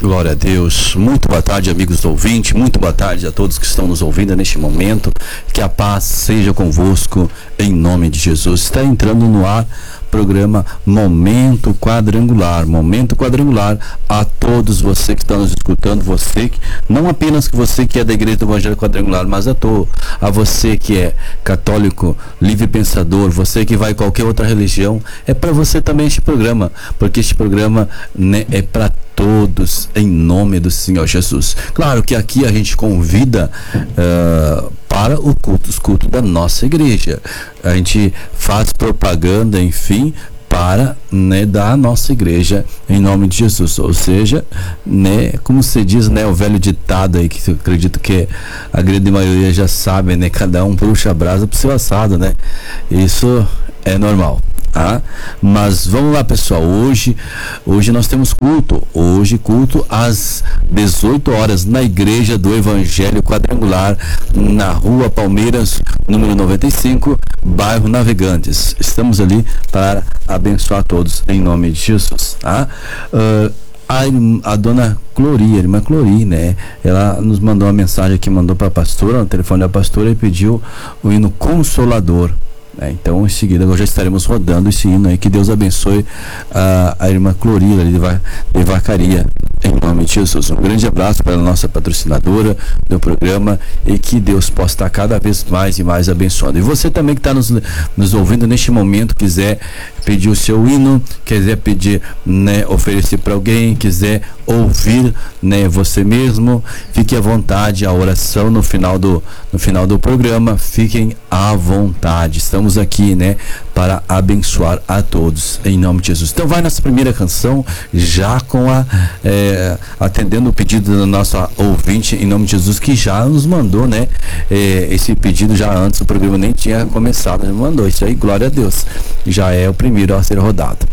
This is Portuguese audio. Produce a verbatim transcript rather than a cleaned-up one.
Glória a Deus. Muito boa tarde, amigos ouvintes. Muito boa tarde a todos que estão nos ouvindo neste momento. Que a paz seja convosco em nome de Jesus. Está entrando no ar programa Momento Quadrangular. Momento Quadrangular a todos você que está nos escutando, você que, não apenas que você que é da Igreja do Evangelho Quadrangular, mas a, to, a você que é católico, livre pensador, você que vai em qualquer outra religião, é para você também este programa, porque este programa, né, é para todos em nome do Senhor Jesus. Claro que aqui a gente convida uh, para o culto, os cultos da nossa igreja. A gente faz propaganda, enfim, para, né, da nossa igreja em nome de Jesus. Ou seja, né, como se diz, né, o velho ditado aí que eu acredito que a grande maioria já sabe, né, cada um puxa a brasa pro seu assado, né? Isso é normal. Tá? Mas vamos lá, pessoal, hoje hoje nós temos culto, hoje culto às dezoito horas na Igreja do Evangelho Quadrangular, na Rua Palmeiras, número noventa e cinco, bairro Navegantes. Estamos ali para abençoar todos em nome de Jesus, tá? Uh, A, a dona Clori, a irmã Clori, né? Ela nos mandou uma mensagem aqui, mandou para a pastora, no telefone da pastora, e pediu o hino Consolador. É, então, em seguida, nós já estaremos rodando esse hino aí. Que Deus abençoe a, a irmã Clorila de, de Vacaria, em nome de Jesus. Um grande abraço para a nossa patrocinadora do programa e que Deus possa estar cada vez mais e mais abençoando. E você também que está nos, nos ouvindo neste momento, quiser pedir o seu hino, quiser pedir, né, oferecer para alguém, quiser ouvir, né, você mesmo, fique à vontade. A oração no final do, no final do programa, fiquem à vontade. Estamos aqui, né, para abençoar a todos em nome de Jesus. Então vai nessa primeira canção, já com a é, atendendo o pedido da nossa ouvinte em nome de Jesus, que já nos mandou, né, é, esse pedido já antes, o programa nem tinha começado, ele mandou isso aí, glória a Deus, já é o primeiro a ser rodado.